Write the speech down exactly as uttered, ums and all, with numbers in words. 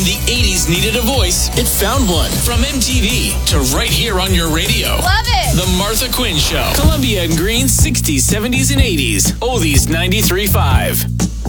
the eighties needed a voice, it found one. From M T V to right here on your radio. Love it. The Martha Quinn Show. Columbia and Green, sixties, seventies, and eighties. Oldies ninety-three point five.